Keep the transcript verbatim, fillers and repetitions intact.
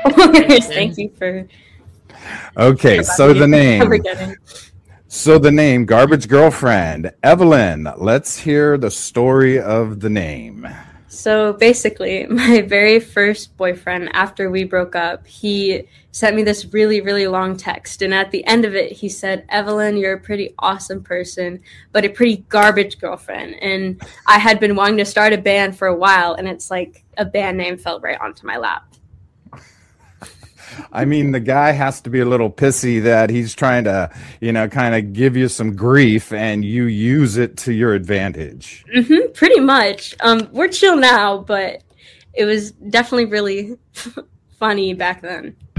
Thank you for. Okay, so the name. So the name Garbage Girlfriend. Evelyn, let's hear the story of the name. So basically, my very first boyfriend, after we broke up, he sent me this really, really long text. And at the end of it, he said, Evelyn, you're a pretty awesome person, but a pretty garbage girlfriend. And I had been wanting to start a band for a while, and it's like a band name fell right onto my lap. I mean, the guy has to be a little pissy that he's trying to, you know, kind of give you some grief and you use it to your advantage. Mm-hmm, pretty much. Um, we're chill now, but it was definitely really funny back then.